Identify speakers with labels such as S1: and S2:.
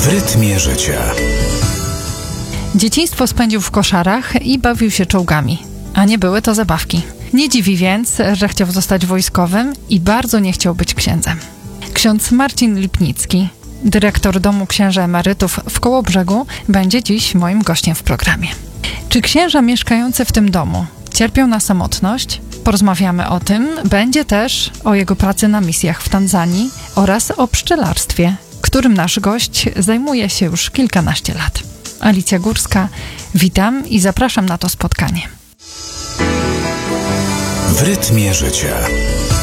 S1: W rytmie życia.
S2: Dzieciństwo spędził w koszarach i bawił się czołgami, a nie były to zabawki. Nie dziwi więc, że chciał zostać wojskowym i bardzo nie chciał być księdzem. Ksiądz Marcin Lipnicki, dyrektor Domu Księży Emerytów w Kołobrzegu, będzie dziś moim gościem w programie. Czy księża mieszkający w tym domu cierpią na samotność? Porozmawiamy o tym. Będzie też o jego pracy na misjach w Tanzanii oraz o pszczelarstwie, którym nasz gość zajmuje się już kilkanaście lat. Alicja Górska, witam i zapraszam na to spotkanie.
S1: W rytmie życia.